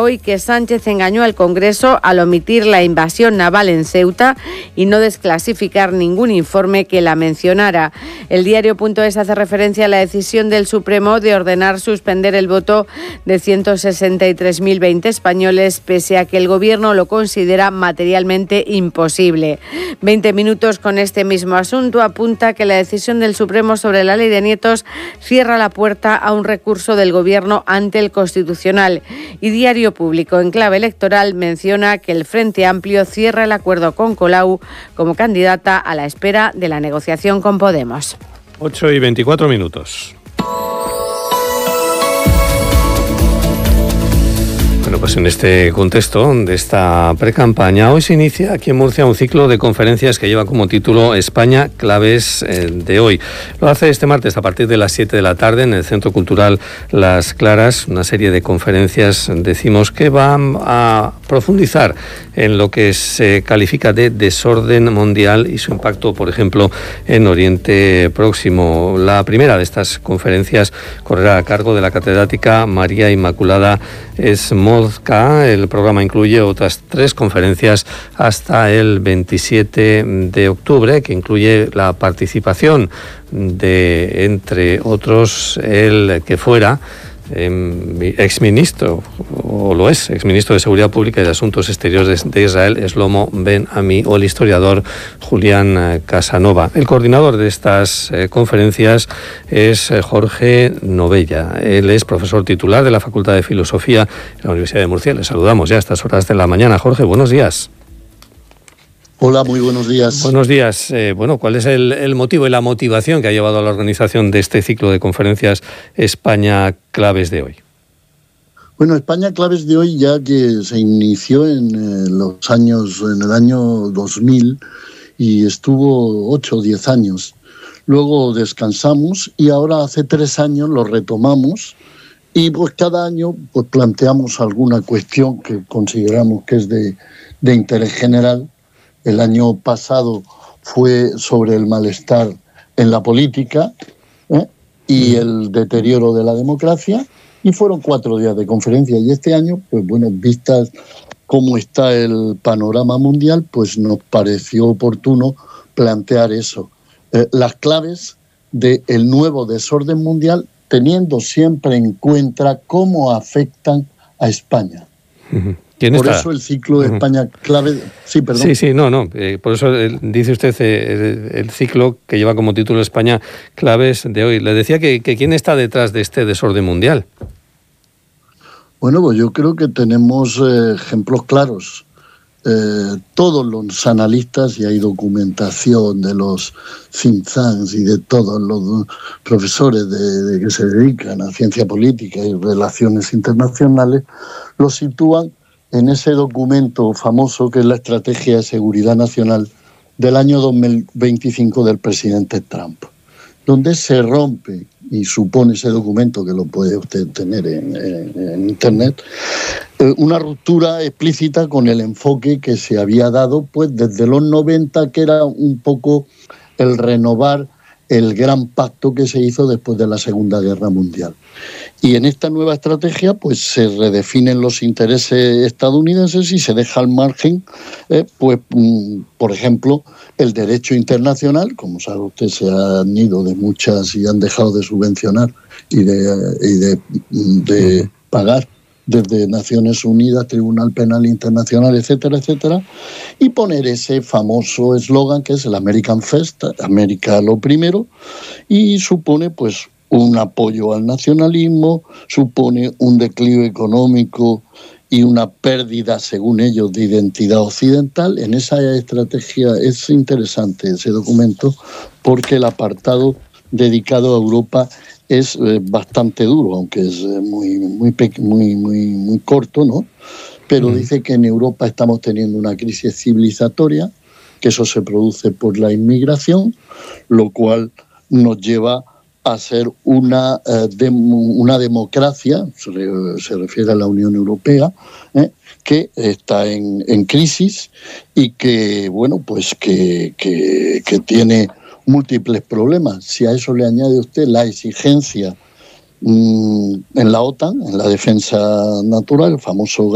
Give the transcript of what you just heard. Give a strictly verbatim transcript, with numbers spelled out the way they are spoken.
hoy que Sánchez engañó al Congreso al omitir la invasión naval en Ceuta y no desclasificar ningún informe que la mencionara. El diario.es hace referencia a la decisión del Supremo de ordenar suspender el voto de ciento sesenta y tres mil veinte españoles, pese a que el Gobierno lo considera materialmente imposible. Veinte minutos con este mismo asunto apunta que la decisión del Supremo sobre la ley de nietos cierra la puerta a un recurso del Gobierno ante el Constitucional. Y Diario Público, en clave electoral, menciona que el Frente Amplio cierra el acuerdo con Colau como candidata a la espera de la negociación con Podemos. ocho y veinticuatro minutos. Bueno, pues en este contexto de esta precampaña, hoy se inicia aquí en Murcia un ciclo de conferencias que lleva como título España, claves eh, de hoy. Lo hace este martes a partir de las siete de la tarde en el Centro Cultural Las Claras, una serie de conferencias, decimos, que van a profundizar en lo que se califica de desorden mundial y su impacto, por ejemplo, en Oriente Próximo. La primera de estas conferencias correrá a cargo de la catedrática María Inmaculada Esmozca. El programa incluye otras tres conferencias hasta el veintisiete de octubre, que incluye la participación de, entre otros, el que fuera Eh, exministro, o lo es, exministro de Seguridad Pública y de Asuntos Exteriores de Israel, Shlomo Ben Ami, o el historiador Julián Casanova. El coordinador de estas eh, conferencias es eh, Jorge Novella. Él es profesor titular de la Facultad de Filosofía de la Universidad de Murcia. Le saludamos ya a estas horas de la mañana. Jorge, buenos días. Hola, muy buenos días. Buenos días. Eh, bueno, ¿cuál es el, el motivo y la motivación que ha llevado a la organización de este ciclo de conferencias España Claves de hoy? Bueno, España Claves de hoy, ya que se inició en eh, los años, en el año dos mil y estuvo ocho o diez años. Luego descansamos y ahora hace tres años lo retomamos y pues cada año pues planteamos alguna cuestión que consideramos que es de, de interés general. El año pasado fue sobre el malestar en la política ¿eh? y el deterioro de la democracia, y fueron cuatro días de conferencia. Y este año, pues bueno, vistas cómo está el panorama mundial, pues nos pareció oportuno plantear eso. Eh, las claves del nuevo desorden mundial, teniendo siempre en cuenta cómo afectan a España. Uh-huh. Por está? eso el ciclo de España clave... Sí, perdón. Sí, sí, no, no. Eh, por eso eh, dice usted eh, el, el ciclo que lleva como título España Claves de hoy. Le decía que, que ¿quién está detrás de este desorden mundial? Bueno, pues yo creo que tenemos eh, ejemplos claros. Eh, todos los analistas, y hay documentación de los think tanks y de todos los profesores de, de que se dedican a ciencia política y relaciones internacionales, lo sitúan en ese documento famoso que es la Estrategia de Seguridad Nacional del año dos mil veinticinco del presidente Trump, donde se rompe, y supone ese documento, que lo puede usted tener en, en, en Internet, eh, una ruptura explícita con el enfoque que se había dado pues desde los noventa, que era un poco el renovar el gran pacto que se hizo después de la Segunda Guerra Mundial. Y en esta nueva estrategia pues se redefinen los intereses estadounidenses y se deja al margen, eh, pues mm, por ejemplo, el derecho internacional. Como sabe usted, se han ido de muchas y han dejado de subvencionar y de, y de, de pagar desde Naciones Unidas, Tribunal Penal Internacional, etcétera, etcétera, y poner ese famoso eslogan que es el American First, América lo primero, y supone pues un apoyo al nacionalismo, supone un declive económico y una pérdida, según ellos, de identidad occidental. En esa estrategia es interesante ese documento porque el apartado dedicado a Europa es eh, bastante duro, aunque es eh, muy, muy, muy, muy, muy corto, ¿no? Pero mm. dice que en Europa estamos teniendo una crisis civilizatoria, que eso se produce por la inmigración, lo cual nos lleva a ser una, eh, de, una democracia, se, re, se refiere a la Unión Europea, ¿eh? que está en, en crisis y que, bueno, pues que, que, que tiene múltiples problemas. Si a eso le añade usted la exigencia mmm, en la OTAN, en la defensa natural, el famoso